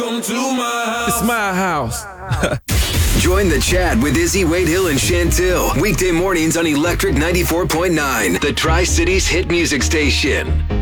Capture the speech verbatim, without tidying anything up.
Welcome to my house. It's my house. Join the chat with Izzy, Wade Hill, and Chantil. Weekday mornings on Electric ninety-four point nine, the Tri-Cities hit music station.